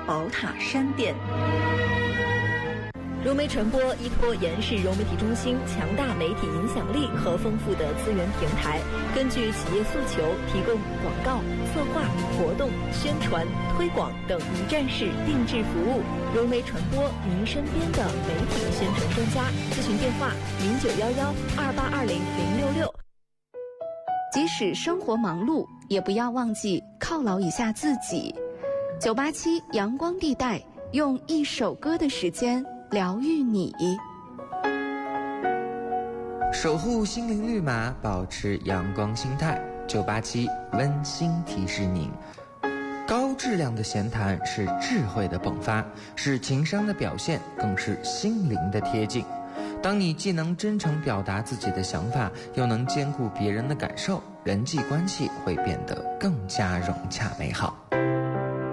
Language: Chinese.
宝塔山店。 融媒传播依托延世融媒体中心强大媒体影响力和丰富的资源平台，根据企业诉求，提供广告、策划、活动、宣传、推广等一站式定制服务。融媒传播，您身边的媒体宣传专家。咨询电话：091128200066。 即使生活忙碌，也不要忘记犒劳一下自己。987阳光地带，用一首歌的时间疗愈你， 守护心灵绿码，保持阳光心态。987温馨提示您，高质量的闲谈是智慧的迸发，是情商的表现，更是心灵的贴近。当你既能真诚表达自己的想法，又能兼顾别人的感受，人际关系会变得更加融洽美好。